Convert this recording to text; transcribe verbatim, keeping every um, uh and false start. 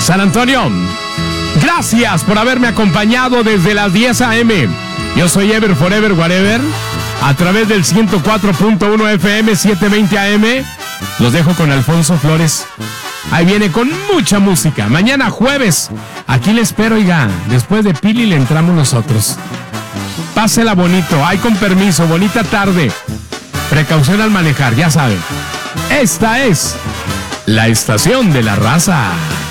San Antonio, gracias por haberme acompañado desde las diez a eme. Yo soy Ever Forever Whatever, a través del ciento cuatro punto uno F M, setecientos veinte A M. Los dejo con Alfonso Flores. Ahí viene con mucha música. Mañana jueves, aquí le espero, oiga. Después de Pili le entramos nosotros. Pásela bonito, ay, con permiso, bonita tarde. Precaución al manejar, ya saben. Esta es la estación de la raza.